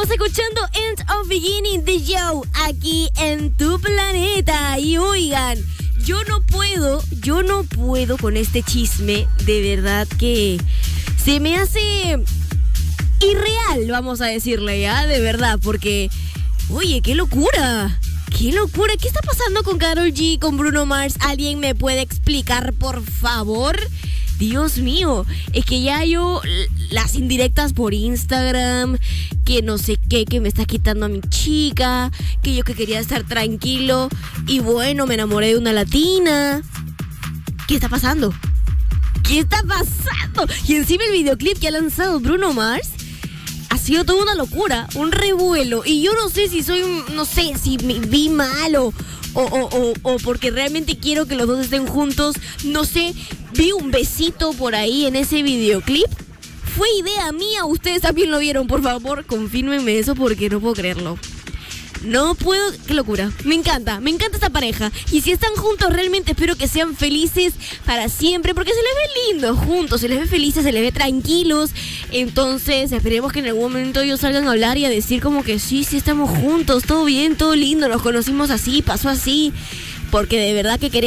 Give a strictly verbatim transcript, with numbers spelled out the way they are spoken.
Estamos escuchando End of Beginning The Show aquí en tu planeta. Y oigan, yo no puedo, yo no puedo con este chisme. De verdad que se me hace irreal, vamos a decirle ya, de verdad, porque, oye, qué locura. ¡Qué locura! ¿Qué está pasando con Karol G, con Bruno Mars? ¿Alguien me puede explicar, por favor? Dios mío, es que ya yo las indirectas por Instagram, que no sé qué, que me está quitando a mi chica, que yo que quería estar tranquilo y bueno, me enamoré de una latina. ¿Qué está pasando? ¿Qué está pasando? Y encima el videoclip que ha lanzado Bruno Mars ha sido toda una locura, un revuelo. Y yo no sé si soy, no sé, si me vi mal o, o, o, o porque realmente quiero que los dos estén juntos. No sé, vi un besito por ahí en ese videoclip. ¿Fue idea mía? ¿Ustedes también lo vieron? Por favor, confírmenme eso porque no puedo creerlo. No puedo, qué locura. Me encanta, me encanta esta pareja. Y si están juntos, realmente espero que sean felices para siempre, porque se les ve lindos juntos, se les ve felices, se les ve tranquilos. Entonces, esperemos que en algún momento ellos salgan a hablar y a decir como que sí, sí estamos juntos, todo bien, todo lindo, nos conocimos así, pasó así. Porque de verdad que queremos